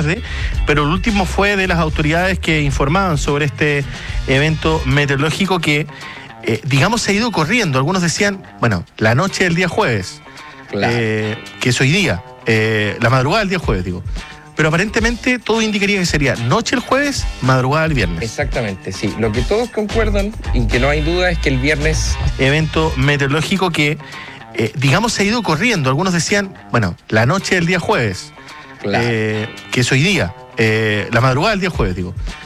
tarde, pero el último fue de las autoridades que informaban sobre este evento meteorológico que, digamos, se ha ido corriendo. Algunos decían, bueno, la noche del día jueves, Claro. que es hoy día, la madrugada del día jueves, digo. Pero aparentemente todo indicaría que sería noche el jueves, madrugada el viernes. Exactamente, sí. Lo que todos concuerdan y que no hay duda es que el viernes... Evento meteorológico que, digamos, se ha ido corriendo. Algunos decían, bueno, la noche del día jueves, Claro. que es hoy día, la madrugada del día jueves, digo.